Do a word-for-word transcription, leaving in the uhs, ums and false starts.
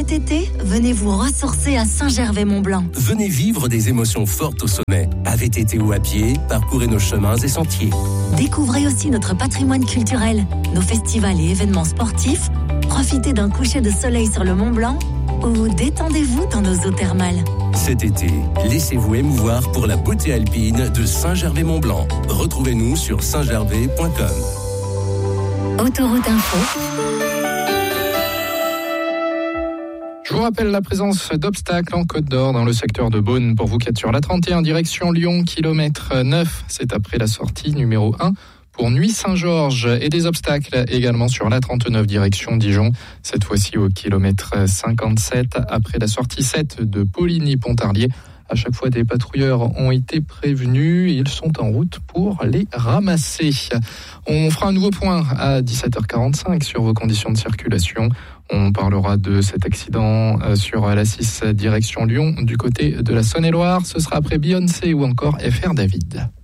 Cet été, venez vous ressourcer à Saint-Gervais-Mont-Blanc. Venez vivre des émotions fortes au sommet. À V T T ou à pied, parcourez nos chemins et sentiers. Découvrez aussi notre patrimoine culturel, nos festivals et événements sportifs. Profitez d'un coucher de soleil sur le Mont Blanc ou détendez-vous dans nos eaux thermales. Cet été, laissez-vous émouvoir pour la beauté alpine de Saint-Gervais-Mont-Blanc. Retrouvez-nous sur saint gervais point com. Autoroute Info. Je vous rappelle la présence d'obstacles en Côte d'Or dans le secteur de Beaune. Pour vous qui êtes sur la trente et un direction Lyon, kilomètre neuf, c'est après la sortie numéro un pour Nuit-Saint-Georges. Et des obstacles également sur la trente-neuf direction Dijon, cette fois-ci au kilomètre cinquante-sept, après la sortie sept de Poligny-Pontarlier. À chaque fois, des patrouilleurs ont été prévenus. Ils sont en route pour les ramasser. On fera un nouveau point à dix-sept heures quarante-cinq sur vos conditions de circulation. On parlera de cet accident sur l'A six direction Lyon du côté de la Saône-et-Loire. Ce sera après Beyoncé ou encore F R David.